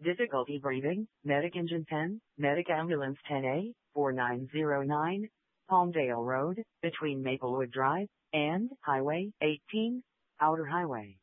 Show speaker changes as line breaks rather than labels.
Difficulty breathing, Medic Engine 10, Medic Ambulance 10A, 4909, Palmdale Road, between Maplewood Drive and Highway 18, Outer Highway.